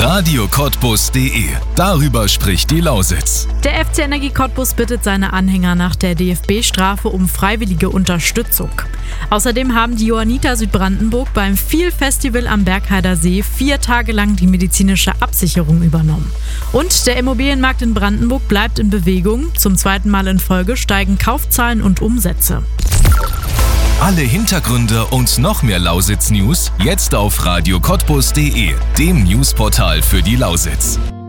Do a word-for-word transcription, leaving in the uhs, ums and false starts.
Radio Cottbus punkt de. Darüber spricht die Lausitz. Der F C Energie Cottbus bittet seine Anhänger nach der D F B-Strafe um freiwillige Unterstützung. Außerdem haben die Johanniter Südbrandenburg beim Viel-Festival am Bergheider See vier Tage lang die medizinische Absicherung übernommen. Und der Immobilienmarkt in Brandenburg bleibt in Bewegung. Zum zweiten Mal in Folge steigen Kaufzahlen und Umsätze. Alle Hintergründe und noch mehr Lausitz-News jetzt auf Radio Cottbus punkt de, dem Newsportal für die Lausitz.